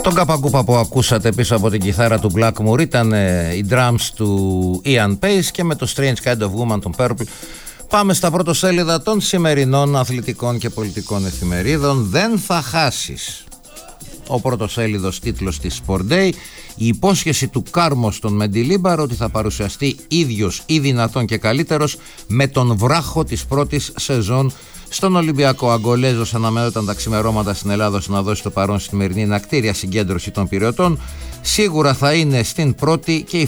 Τον καπακούπα που ακούσατε πίσω από την κιθάρα του Blackmore ήταν οι drums του Ian Pace και με το Strange Kind of Woman των Purple. Πάμε στα πρωτοσέλιδα των σημερινών αθλητικών και πολιτικών εφημερίδων. Δεν θα χάσεις. Ο πρωτοσέλιδος τίτλος της Sport Day: η υπόσχεση του Κάρμο στον Μεντιλίμπαρ ότι θα παρουσιαστεί ίδιος ή δυνατόν και καλύτερος με τον βράχο της πρώτης σεζόν στον Ολυμπιακό. Αγκολέζος αναμένονταν τα ξημερώματα στην Ελλάδα να δώσει το παρόν στη σημερινή νακτήρια συγκέντρωση των πυρεωτών. Σίγουρα θα είναι στην πρώτη και η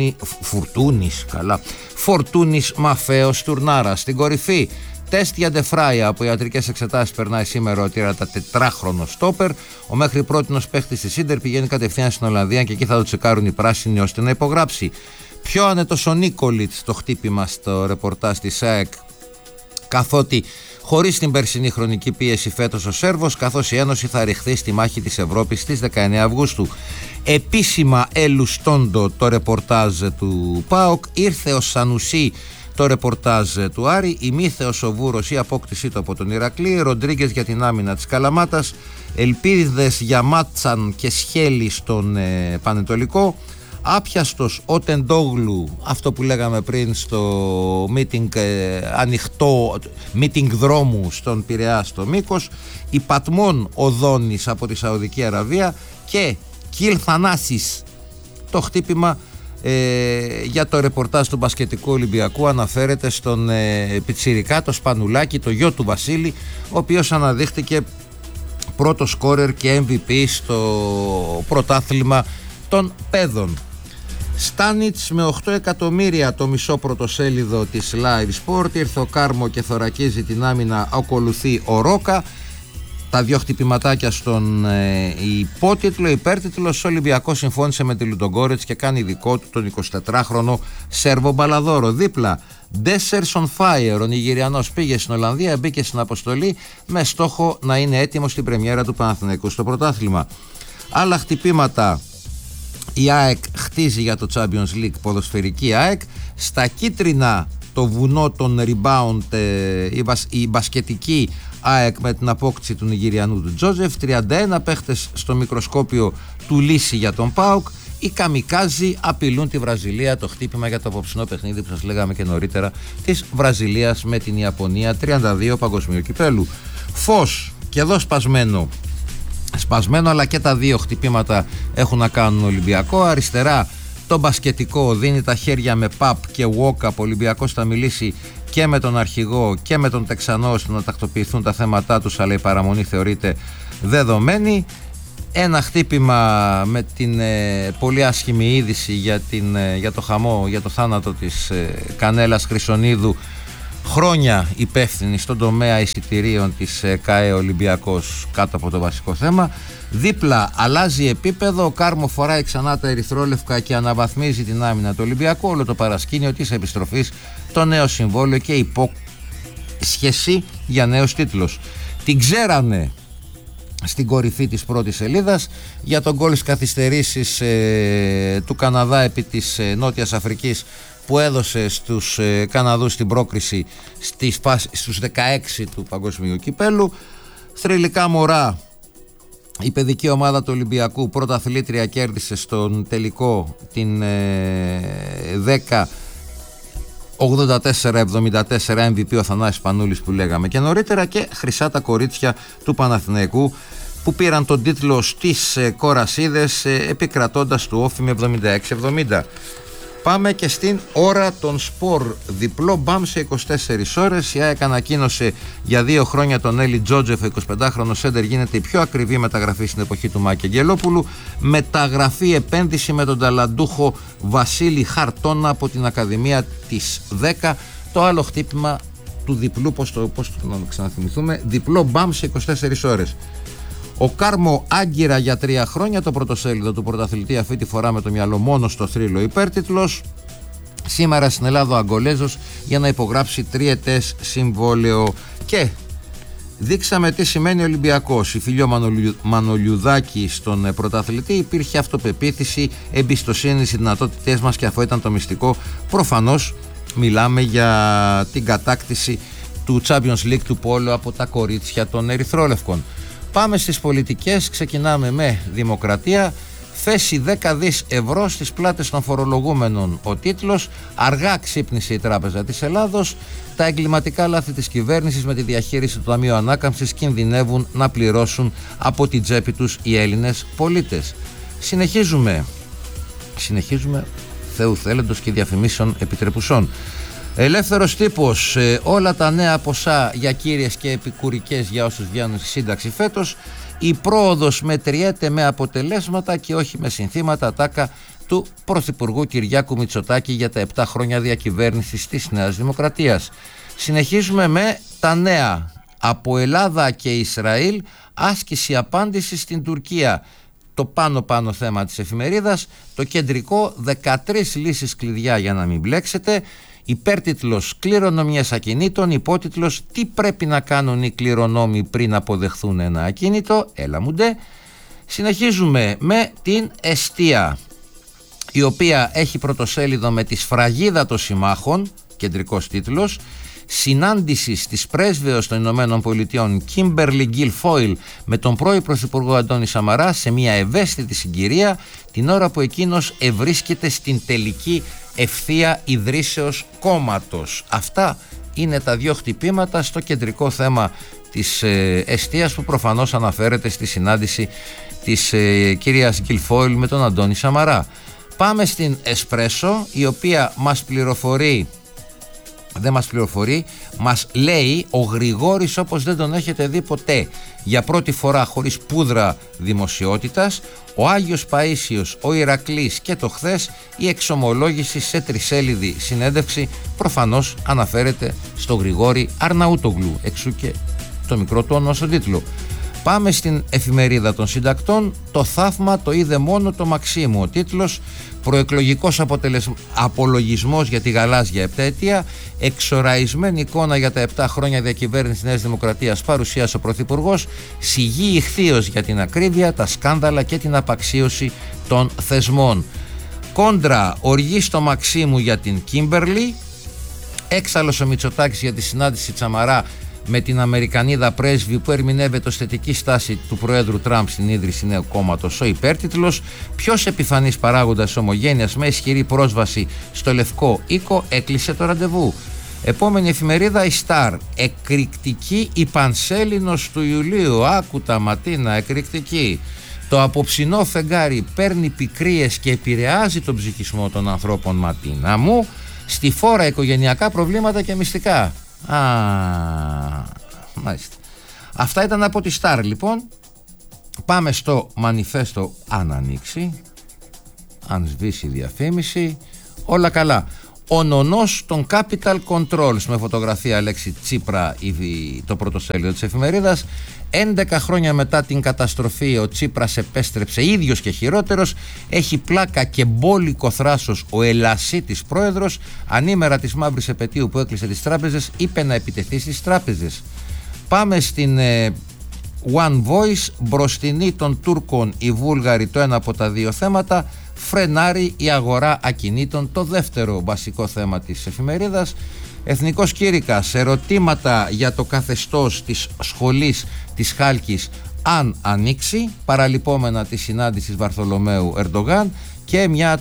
Φορτούνης Μαφέος Τουρνάρα. Στην κορυφή, τεστ για ντεφράια από ιατρικές εξετάσεις περνάει σήμερα ο 34χρονος στόπερ. Ο μέχρι πρότινος παίχτης της Ίντερ πηγαίνει κατευθείαν στην Ολλανδία και εκεί θα το τσεκάρουν οι πράσινοι ώστε να υπογράψει. Πιο άνετος ο Νίκολιτς, το χτύπημα στο ρεπορτάζ της ΑΕΚ, καθότι χωρίς την περσινή χρονική πίεση φέτος ο Σέρβος, καθώς η Ένωση θα ρηχθεί στη μάχη της Ευρώπης στις 19 Αυγούστου. Επίσημα ελουστόντο το ρεπορτάζ του ΠΑΟΚ, ήρθε ο Σανουσί το ρεπορτάζ του Άρη, η Μύθεος ο Βούρος, η απόκτησή του από τον Ηρακλή, Ροντρίγκες για την άμυνα της Καλαμάτας, ελπίδες για Μάτσαν και Σχέλη στον Πανετολικό, άπιαστος ο Τεντόγλου, αυτό που λέγαμε πριν στο meeting, ανοιχτό meeting δρόμου στον Πειραιά στο Μήκος, η Πατμόν Οδόνης από τη Σαουδική Αραβία και Κιλ Θανάσης. Το χτύπημα για το ρεπορτάζ του μπασκετικού Ολυμπιακού αναφέρεται στον πιτσιρικά, το Σπανουλάκη, το γιο του Βασίλη, ο οποίος αναδείχθηκε πρώτο σκόρερ και MVP στο πρωτάθλημα των παιδών. Στάνιτς με 8 εκατομμύρια το μισό πρωτοσέλιδο της Live Sport. Ήρθε ο Κάρμο και θωρακίζει την άμυνα, ακολουθεί ο Ρόκα. Τα δύο χτυπηματάκια στον υπότιτλο. Υπέρτιτλος: ο Ολυμπιακός συμφώνησε με τη Λουντογκόρετς και κάνει δικό του τον 24χρονο Σέρβο Μπαλαδόρο. Δίπλα, Ντέσσερς on fire. Ο Νιγηριανός πήγε στην Ολλανδία, μπήκε στην αποστολή με στόχο να είναι έτοιμος στην πρεμιέρα του Παναθηναϊκού στο πρωτάθλημα. Άλλα χτυπήματα: η ΑΕΚ χτίζει για το Champions League, ποδοσφαιρική ΑΕΚ. Στα κίτρινα το βουνό των rebound, η μπασκετική ΑΕΚ με την απόκτηση του Νιγηριανού του Τζόζεφ. 31 παίχτες στο μικροσκόπιο του Λύση για τον ΠΑΟΚ. Οι Καμικάζοι απειλούν τη Βραζιλία, το χτύπημα για το απόψινό παιχνίδι που σας λέγαμε και νωρίτερα, της Βραζιλίας με την Ιαπωνία, 32 παγκοσμίου κυπέλου. Φως, και εδώ σπασμένο, αλλά και τα δύο χτυπήματα έχουν να κάνουν Ολυμπιακό. Αριστερά το μπασκετικό δίνει τα χέρια με Παπ και Walkup. Ο Ολυμπιακός θα μιλήσει και με τον αρχηγό και με τον Τεξανό ώστε να τακτοποιηθούν τα θέματά τους, αλλά η παραμονή θεωρείται δεδομένη. Ένα χτύπημα με την πολύ άσχημη είδηση για το χαμό, για το θάνατο της Κανέλας Χρυσονίδου, χρόνια υπεύθυνη στον τομέα εισιτηρίων της ΚΑΕ Ολυμπιακός, κάτω από το βασικό θέμα. Δίπλα αλλάζει επίπεδο, ο Κάρμο φοράει ξανά τα ερυθρόλευκα και αναβαθμίζει την άμυνα του Ολυμπιακού. Όλο το παρασκήνιο της επιστροφής, το νέο συμβόλαιο και υπόσχεση για νέος τίτλος. Την ξέρανε στην κορυφή της πρώτης σελίδας για τον γκολ στις καθυστερήσεις του Καναδά επί της Νότιας Αφρικής, που έδωσε στους Καναδούς την πρόκριση στους 16 του παγκοσμίου κυπέλου. Θρυλικά μωρά, η παιδική ομάδα του Ολυμπιακού, πρωταθλήτρια, κέρδισε στον τελικό την 10-84-74 MVP ο Θανάσης Πανούλης που λέγαμε και νωρίτερα, και χρυσά τα κορίτσια του Παναθηναϊκού που πήραν τον τίτλο στις Κορασίδες επικρατώντας του όφη με 76-70. Πάμε και στην ώρα των σπορ. Διπλό μπαμ σε 24 ώρες. Η ΑΕΚ ανακοίνωσε για 2 χρόνια τον Έλλη Τζότζεφ. Ο 25χρονος σέντερ γίνεται η πιο ακριβή μεταγραφή στην εποχή του Μάκη Αγγελόπουλου. Μεταγραφή επένδυση με τον ταλαντούχο Βασίλη Χαρτώνα από την Ακαδημία της 10. Το άλλο χτύπημα του διπλού, πώς το να ξαναθυμηθούμε, διπλό μπαμ σε 24 ώρες. Ο Κάρμο άγκυρα για 3 χρόνια, το πρωτοσέλιδο του πρωταθλητή αυτή τη φορά με το μυαλό μόνο στο θρύλο. Υπέρτιτλος: σήμερα στην Ελλάδα ο Αγκολέζος για να υπογράψει 3ετές συμβόλαιο. Και δείξαμε τι σημαίνει Ολυμπιακός. Η Φιλιό Μανολιουδάκη στον πρωταθλητή: υπήρχε αυτοπεποίθηση, εμπιστοσύνη στις δυνατότητές μας και αυτό ήταν το μυστικό. Προφανώς μιλάμε για την κατάκτηση του Champions League του Πόλο από τα κορίτσια των Ερυθρόλευκων. Πάμε στις πολιτικές, ξεκινάμε με Δημοκρατία. Θέση 10 δις ευρώ στις πλάτες των φορολογούμενων. Ο τίτλος: αργά ξύπνησε η Τράπεζα της Ελλάδος. Τα εγκληματικά λάθη της κυβέρνησης με τη διαχείριση του Ταμείου Ανάκαμψης κινδυνεύουν να πληρώσουν από την τσέπη τους οι Έλληνες πολίτες. Συνεχίζουμε Θεού θέλοντος και διαφημίσεων επιτρεπουσών. Ελεύθερος τύπος, όλα τα νέα ποσά για κύριες και επικουρικές για όσους βγαίνουν στη σύνταξη φέτος. Η πρόοδος μετριέται με αποτελέσματα και όχι με συνθήματα. Τάκα του Πρωθυπουργού Κυριάκου Μητσοτάκη για τα 7 χρόνια διακυβέρνησης της Νέας Δημοκρατίας. Συνεχίζουμε με τα νέα. Από Ελλάδα και Ισραήλ, άσκηση απάντηση στην Τουρκία. Το πάνω θέμα της εφημερίδας. Το κεντρικό: 13 λύσεις κλειδιά για να μην μπλέξετε. Υπέρτιτλος: κληρονομιές ακινήτων. Υπότιτλος: τι πρέπει να κάνουν οι κληρονόμοι πριν αποδεχθούν ένα ακίνητο. Έλα μου ντε. Συνεχίζουμε με την Εστία, η οποία έχει πρωτοσέλιδο με τη σφραγίδα των συμμάχων. Κεντρικός τίτλος: συνάντηση της πρέσβεως των Ηνωμένων Πολιτειών Κίμπερλι Γκιλφόιλ με τον πρώην Πρωθυπουργό Αντώνη Σαμαρά σε μια ευαίσθητη συγκυρία, την ώρα που εκείνος ευρίσκεται στην τελική ευθεία ιδρύσεως κόμματος. Αυτά είναι τα δύο χτυπήματα στο κεντρικό θέμα της εστίας, που προφανώς αναφέρεται στη συνάντηση της κυρίας Γκιλφόιλ με τον Αντώνη Σαμαρά. Πάμε στην Εσπρέσο, η οποία μας πληροφορεί, δεν μας πληροφορεί, μας λέει: ο Γρηγόρης όπως δεν τον έχετε δει ποτέ. Για πρώτη φορά χωρίς πούδρα δημοσιότητας. Ο Άγιος Παΐσιος, ο Ηρακλής και το χθες η εξομολόγηση σε τρισέλιδη συνέντευξη. Προφανώς αναφέρεται στο Γρηγόρη Αρναούτογλου, εξού και το μικρό του όνομα στον τίτλο. Πάμε στην εφημερίδα των συντακτών. Το θαύμα το είδε μόνο το Μαξίμου. Ο τίτλος: προεκλογικός απολογισμός για τη γαλάζια επταετία. Εξοραϊσμένη εικόνα για τα 7 χρόνια διακυβέρνησης Νέας Δημοκρατίας παρουσίασε ο Πρωθυπουργός. Σιγή ηχθείως για την ακρίβεια, τα σκάνδαλα και την απαξίωση των θεσμών. Κόντρα: οργή στο Μαξίμου για την Κίμπερλι. Έξαλλος ο Μητσοτάκης για τη συνάντηση Τσαμαρά με την Αμερικανίδα πρέσβη, που ερμηνεύεται ως θετική στάση του Προέδρου Τραμπ στην ίδρυση νέου κόμματος. Ο υπέρτιτλος: ποιος επιφανής παράγοντας ομογένειας με ισχυρή πρόσβαση στο Λευκό Οίκο έκλεισε το ραντεβού. Επόμενη εφημερίδα, η Σταρ. Εκρηκτική η Πανσέλινος του Ιουλίου. Άκουτα Ματίνα, εκρηκτική. Το απόψινό φεγγάρι παίρνει πικρίες και επηρεάζει τον ψυχισμό των ανθρώπων. Ματίνα μου. Στη φόρα οικογενειακά προβλήματα και μυστικά. Μάλιστα. Αυτά ήταν από τη Σταρ. Λοιπόν, πάμε στο μανιφέστο. Αν ανοίξει, αν σβήσει η διαφήμιση, όλα καλά. Ο νονός των Capital Controls, με φωτογραφία Αλέξη Τσίπρα, το πρωτοσέλιδο της εφημερίδας. 11 χρόνια μετά την καταστροφή ο Τσίπρας επέστρεψε ίδιος και χειρότερος. Έχει πλάκα και μπόλικο θράσος ο ελασίτης πρόεδρος. Ανήμερα της μαύρης επετείου που έκλεισε τις τράπεζες, είπε να επιτεθεί στις τράπεζες. Πάμε στην One Voice. Μπροστινή των Τούρκων οι Βούλγαροι, το ένα από τα δύο θέματα. Φρενάρει η αγορά ακινήτων, το δεύτερο βασικό θέμα της εφημερίδας. Εθνικός Κήρυκας, ερωτήματα για το καθεστώς της σχολής της Χάλκης αν ανοίξει, παραλυπόμενα της συνάντησης Βαρθολομαίου Ερντογάν, και μια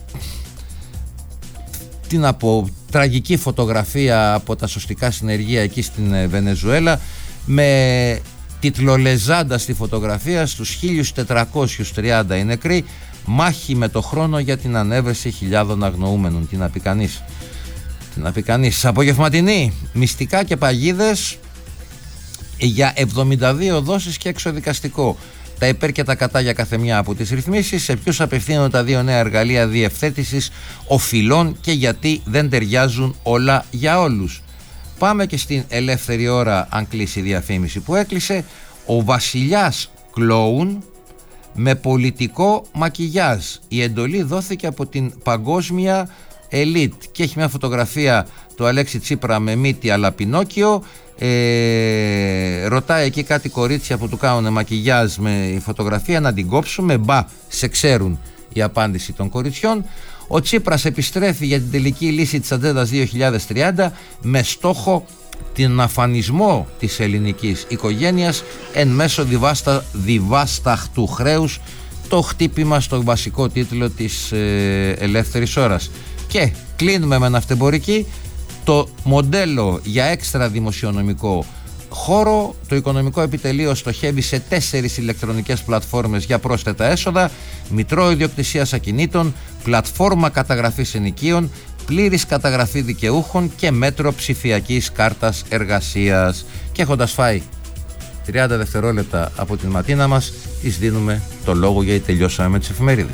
τραγική φωτογραφία από τα σωστικά συνεργεία εκεί στην Βενεζουέλα, με τιτλολεζάντα στη φωτογραφία: στους 1430 οι νεκροί, μάχη με το χρόνο για την ανέβρεση χιλιάδων αγνοούμενων. Τι να πει κανείς. Απογευματινή, μυστικά και παγίδες για 72 δόσεις και εξοδικαστικό. Τα υπέρ και τα κατά για κάθε μια από τις ρυθμίσεις. Σε ποιους απευθύνονται τα δύο νέα εργαλεία διευθέτησης οφειλών και γιατί δεν ταιριάζουν όλα για όλους. Πάμε και στην ελεύθερη ώρα, αν κλείσει η διαφήμιση που έκλεισε. Ο βασιλιάς κλόουν με πολιτικό μακιγιάζ. Η εντολή δόθηκε από την παγκόσμια ελίτ και έχει μια φωτογραφία του Αλέξη Τσίπρα με μύτη αλλά Πινόκιο. Ρωτάει εκεί κάτι κορίτσια που του κάνουν μακιγιάζ με η φωτογραφία να την κόψουμε. Μπα, σε ξέρουν η απάντηση των κοριτσιών. Ο Τσίπρας επιστρέφει για την τελική λύση της Ατζέντας 2030 με στόχο την αφανισμό της ελληνικής οικογένειας εν μέσω διβάσταχτου χρέους, το χτύπημα στο βασικό τίτλο της Ελεύθερης Ώρας. Και κλείνουμε με ναυτεμπορική. Το μοντέλο για έξτρα δημοσιονομικό χώρο, το Οικονομικό Επιτελείο στοχεύει σε 4 ηλεκτρονικές πλατφόρμες για πρόσθετα έσοδα: Μητρό Ιδιοκτησίας Ακινήτων, Πλατφόρμα Καταγραφής Ενοικίων, Πλήρης Καταγραφή Δικαιούχων και Μέτρο Ψηφιακής Κάρτας Εργασίας. Και έχοντας φάει 30 δευτερόλεπτα από την ματίνα μας, της δίνουμε το λόγο, γιατί τελειώσαμε με τις εφημερίδες.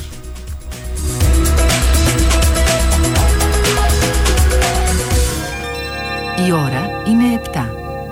Η ώρα είναι 7.